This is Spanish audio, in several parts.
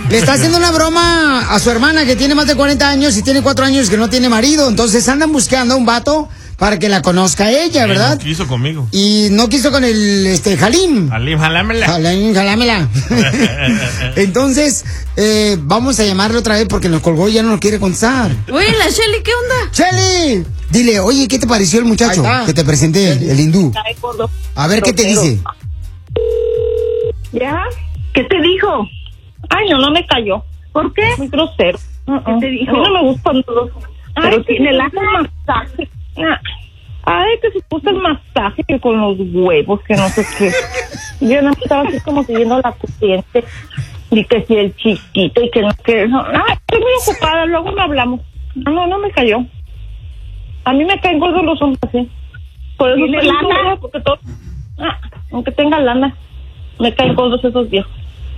Le está haciendo una broma a su hermana que tiene más de 40 años y tiene 4 años que no tiene marido. Entonces andan buscando a un vato para que la conozca ella, ¿verdad? No quiso conmigo. Y no quiso con el Halim. Halim, jalámela. Halim, jalámela. Entonces, vamos a llamarle otra vez porque nos colgó y ya no nos quiere contestar. Oye, la Shelly, ¿qué onda? ¡Shelly! Dile, oye, ¿qué te pareció el muchacho que te presenté, el hindú? A ver, ¿qué te dice? ¿Ya? ¿Qué te dijo? Ay, no me cayó. ¿Por qué? Muy grosero. ¿Qué te dijo? A mí no me gustan todos. Pero tiene el masaje. Ay, que se puso el masaje que con los huevos, que no sé qué. Yo no estaba así como siguiendo la corriente. Y que si el chiquito y que no, que no. Ay, estoy muy ocupada, luego no hablamos. No me cayó. A mí me caen gordos los hombres así. Por eso estoy lana, porque todo, aunque tenga lana, me caen gordos esos viejos.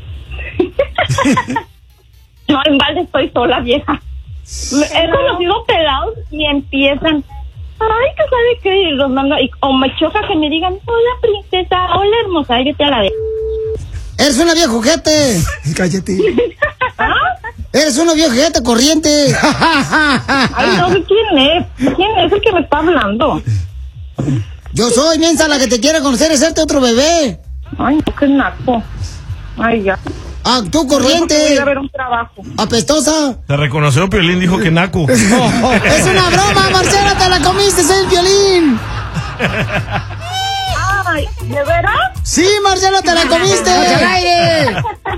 No, en balde estoy sola, vieja. He conocido pelados y empiezan, ay, que sabe qué, y los mando, o me choca que me digan, hola princesa, hola hermosa, y vete a la de. Eres una vieja ojete. Cállate. Eres una vieja ojete corriente. Ay, no sé quién es. ¿Quién es el que me está hablando? Yo soy, mensa, la que te quiere conocer, es este otro bebé. Ay, no, qué naco. Ay, ya. Ah, tú corriente. Voy a ver un trabajo. Apestosa. Te reconoció Piolín, dijo que naco. Es una broma, Marcela, te la comiste, es el Piolín. Ay, ¿de veras? Sí, Marcela, te la comiste. ¡Al aire!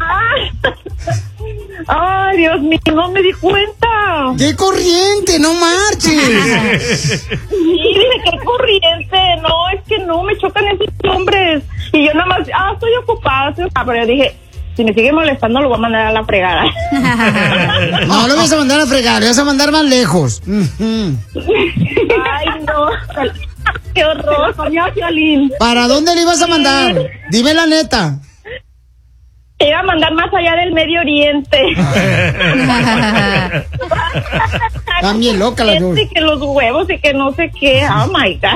Ay, Dios mío, no me di cuenta. ¡Qué corriente! ¡No marches! Sí, dije, qué corriente. No, es que no, me chocan esos hombres. Y yo nada más, estoy ocupada. Pero yo dije, si me sigue molestando, lo voy a mandar a la fregada. No, lo vas a mandar a fregar, lo vas a mandar más lejos. Ay, no. Qué horror, coño, Violín. ¿Para dónde le ibas a mandar? Dime la neta. Te iba a mandar más allá del Medio Oriente. También loca la dos. Y que los huevos y que no sé qué. Oh my God.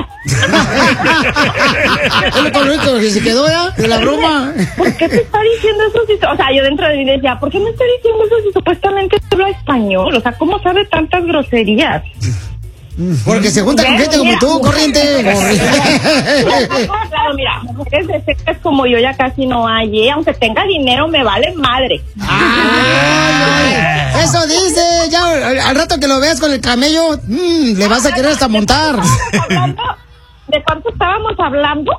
Es lo único que se quedó ya de la broma. ¿Por qué te está diciendo eso? O sea, yo dentro de mí decía, ¿por qué me está diciendo eso si supuestamente habla español? O sea, ¿cómo sabe tantas groserías? Porque se junta con gente como tú, corriente. Claro, mira, mujeres de secas como yo ya casi no hay, aunque tenga dinero me vale madre. Ay, eso dice, ya al rato que lo veas con el camello, le vas a querer hasta montar. ¿De cuánto estábamos hablando?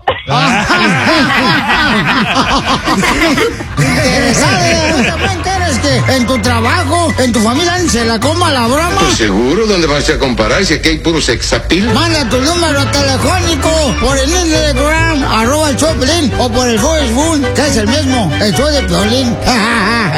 ¿Quieres que en tu trabajo, en tu familia, se la coma la broma? Pues seguro, ¿dónde vas a comparar si aquí hay puro sexapil? Manda tu número telefónico por el Instagram, @el show de Piolín, o por el Facebook, que es el mismo, el show de Piolín.